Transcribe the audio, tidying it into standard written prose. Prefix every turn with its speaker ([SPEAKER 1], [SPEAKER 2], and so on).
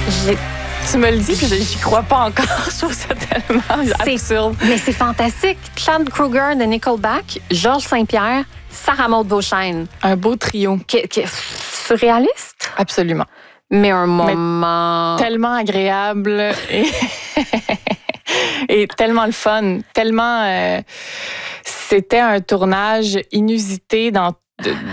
[SPEAKER 1] Tu me le dis, puis j'y crois pas encore. Je trouve ça tellement absurde.
[SPEAKER 2] Mais c'est fantastique. Chad Kroeger de Nickelback, Georges Saint-Pierre, Sarah Maud Beauchesne.
[SPEAKER 1] Un beau trio.
[SPEAKER 2] Surréaliste,
[SPEAKER 1] Absolument.
[SPEAKER 2] mais un moment...
[SPEAKER 1] Tellement agréable et tellement le fun. Tellement... c'était un tournage inusité dans